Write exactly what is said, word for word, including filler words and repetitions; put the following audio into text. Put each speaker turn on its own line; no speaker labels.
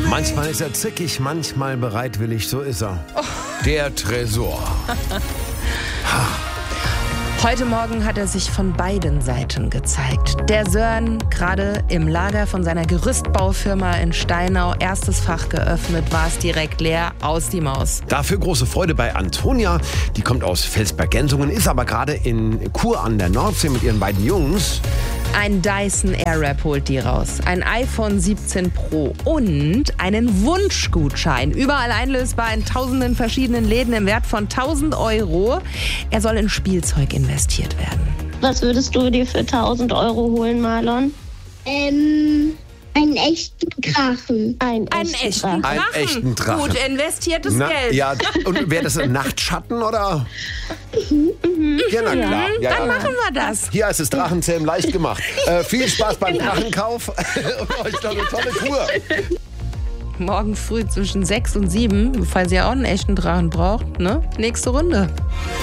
Manchmal ist er zickig, manchmal bereitwillig, so ist er. Oh. Der Tresor.
Heute Morgen hat er sich von beiden Seiten gezeigt. Der Sören, gerade im Lager von seiner Gerüstbaufirma in Steinau, erstes Fach geöffnet, war es direkt leer, aus die Maus.
Dafür große Freude bei Antonia, die kommt aus Felsberg-Gensungen, ist aber gerade in Chur an der Nordsee mit ihren beiden Jungs.
Ein Dyson Airwrap holt die raus, ein iPhone siebzehn Pro und einen Wunschgutschein. Überall einlösbar in tausenden verschiedenen Läden im Wert von tausend Euro. Er soll in Spielzeug investiert werden.
Was würdest du dir für tausend Euro holen, Marlon?
Ähm, einen echten Drachen.
Einen,
Einen
echten
echten
Drachen.
Drachen.
Einen echten Drachen.
Gut investiertes
Na,
Geld.
ja, und wäre das ein Nachtschatten oder? Mhm. Ja, na klar. Ja,
Dann
ja.
machen wir das.
Hier ist es Drachenzähmen leicht gemacht. Äh, viel Spaß beim Drachenkauf und euch noch eine tolle Tour.
Morgen früh zwischen sechs und sieben, falls ihr auch einen echten Drachen braucht, ne? Nächste Runde.